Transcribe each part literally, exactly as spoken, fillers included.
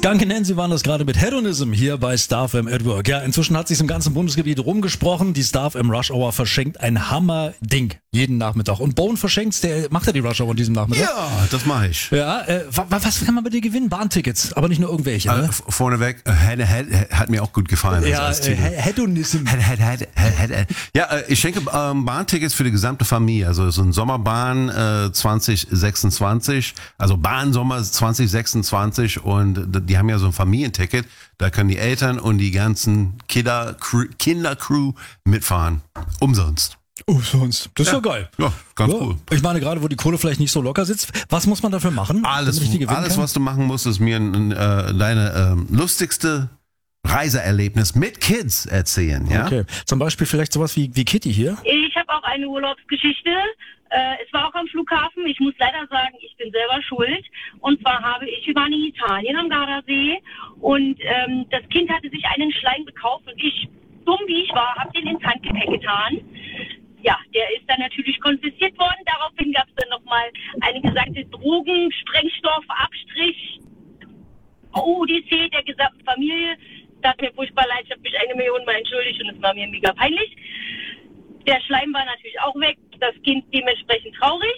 Skunk Nancy waren das gerade mit Hedonism hier bei Star F M at Work. Ja, inzwischen hat sich im ganzen Bundesgebiet rumgesprochen. Die Star F M Rush Hour verschenkt ein Hammer-Ding jeden Nachmittag. Und Bone verschenkt's, der macht ja die Rush Hour an diesem Nachmittag. Ja, das mache ich. Ja, äh, wa- was kann man bei dir gewinnen? Bahntickets, aber nicht nur irgendwelche, ne? Äh, v- vorneweg, äh, hat, hat, hat mir auch gut gefallen. Ja, als äh, Titel. Hedonism. Hat, hat, hat, hat, hat. Ja, äh, ich schenke ähm, Bahntickets für die gesamte Familie. Also so ein Sommerbahn äh, zwanzig sechsundzwanzig, also Bahnsommer zwanzig sechsundzwanzig, und die haben ja so ein Familienticket. Da können die Eltern und die ganzen Kinder, Crew, Kindercrew mitfahren. Umsonst. Oh, sonst. Das ist ja, Ja. geil. Ja, ganz Ja. cool. Ich meine, gerade wo die Kohle vielleicht nicht so locker sitzt, was muss man dafür machen? Alles, damit ich die gewinnen alles kann? was du machen musst, ist mir äh, deine ähm, lustigste Reiseerlebnis mit Kids erzählen. Ja? Okay. Zum Beispiel vielleicht sowas wie, wie Kitty hier. Ich habe auch eine Urlaubsgeschichte. Äh, es war auch am Flughafen. Ich muss leider sagen, ich bin selber schuld. Und zwar habe ich, wir waren in Italien am Gardasee und ähm, das Kind hatte sich einen Schleim gekauft und ich, dumm wie ich war, habe den ins Handgepäck getan. Ja, der ist dann natürlich konfisziert worden. Daraufhin gab es dann nochmal eine gesagte Drogen-, Sprengstoff-, Abstrich, Odyssee der gesamten Familie. Das hat mir furchtbar leid, ich habe mich eine Million Mal entschuldigt und es war mir mega peinlich. Der Schleim war natürlich auch weg, das Kind dementsprechend traurig,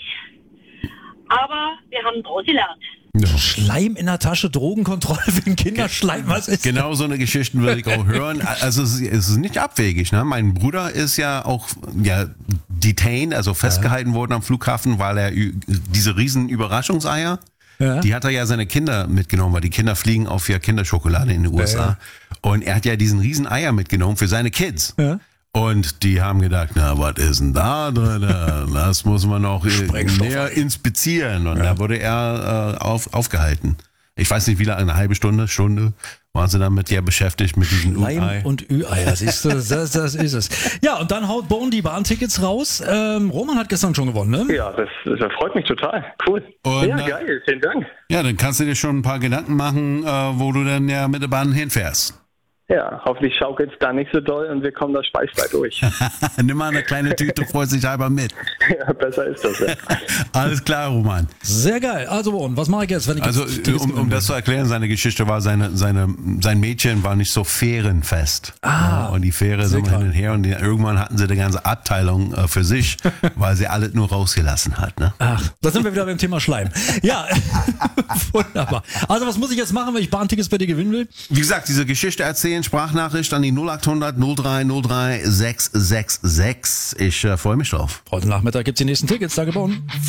aber wir haben daraus gelernt. Ja. Schleim in der Tasche, Drogenkontrolle wegen Kinderschleim, was ist Genau so eine Geschichte will ich auch hören. Also es ist, es ist nicht abwegig. Ne? Mein Bruder ist ja auch ja, detained, also festgehalten worden am Flughafen, weil er ü- diese riesen Überraschungseier, Ja. die hat er ja seine Kinder mitgenommen, weil die Kinder fliegen auf ja Kinderschokolade in den U S A. Ja, Und er hat ja diesen riesen Eier mitgenommen für seine Kids. Ja. Und die haben gedacht, na, was ist denn da drin? Das muss man noch äh, Sprengstoff. näher inspizieren. Und da wurde er äh, auf, aufgehalten. Ich weiß nicht, wie lange, eine halbe Stunde, Stunde waren sie damit ja beschäftigt mit diesem Leim Ü-Ei. und Ü-Eier, siehst du, das, das ist es. Ja, und dann haut Bone die Bahntickets raus. Ähm, Roman hat gestern schon gewonnen, ne? Ja, das, das freut mich total. Cool. Und, ja, äh, geil. Vielen Dank. Ja, dann kannst du dir schon ein paar Gedanken machen, äh, wo du dann ja mit der Bahn hinfährst. Ja, hoffentlich schaukelt es da nicht so doll und wir kommen da speisfrei durch. Nimm mal eine kleine Tüte vorsichtshalber mit. Ja, besser ist das, ja. Alles klar, Roman. Sehr geil. Also, Bone, was mache ich jetzt, wenn ich Also, jetzt Tickets um, um gewinnen das zu erklären, seine Geschichte war, seine, seine, sein Mädchen war nicht so fährenfest. Ah, und die Fähre sehr sind hin klar. und her und die, irgendwann hatten sie die ganze Abteilung äh, für sich, weil sie alles nur rausgelassen hat. Ne? Ach, da sind wir wieder beim Thema Schleim. Ja, wunderbar. Also, was muss ich jetzt machen, wenn ich Bahntickets bei dir gewinnen will? Wie gesagt, diese Geschichte erzählen, Sprachnachricht an die null acht hundert null drei null drei sechs sechs sechs. Ich äh, freue mich drauf. Heute Nachmittag gibt's die nächsten Tickets. Danke, Bone.